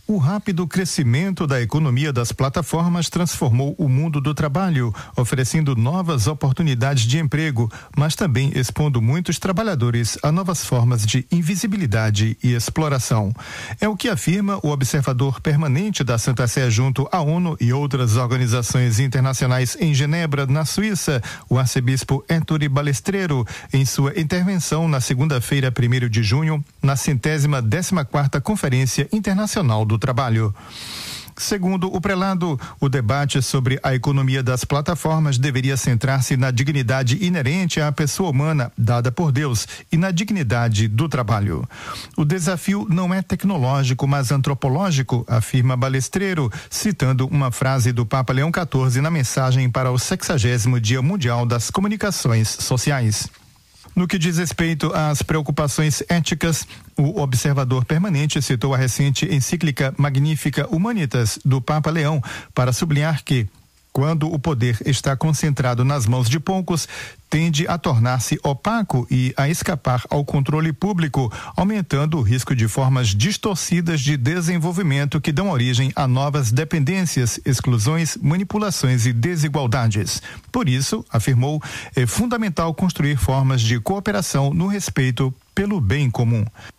O rápido crescimento da economia das plataformas transformou o mundo do trabalho, oferecendo novas oportunidades de emprego, mas também expondo muitos trabalhadores a novas formas de invisibilidade e exploração. É o que afirma o observador permanente da Santa Sé junto à ONU e outras organizações internacionais em Genebra, na Suíça, o arcebispo Ettore Balestrero, em sua intervenção na segunda-feira, 1º de junho, na 114ª Conferência Internacional do Trabalho. Segundo o prelado, o debate sobre a economia das plataformas deveria centrar-se na dignidade inerente à pessoa humana dada por Deus e na dignidade do trabalho. O desafio não é tecnológico, mas antropológico, afirma Balestrero, citando uma frase do Papa Leão XIV na mensagem para o 60º Dia Mundial das Comunicações Sociais. No que diz respeito às preocupações éticas, o observador permanente citou a recente encíclica Magnificat Humanitas do Papa Leão para sublinhar que, quando o poder está concentrado nas mãos de poucos, tende a tornar-se opaco e a escapar ao controle público, aumentando o risco de formas distorcidas de desenvolvimento que dão origem a novas dependências, exclusões, manipulações e desigualdades. Por isso, afirmou, é fundamental construir formas de cooperação no respeito pelo bem comum.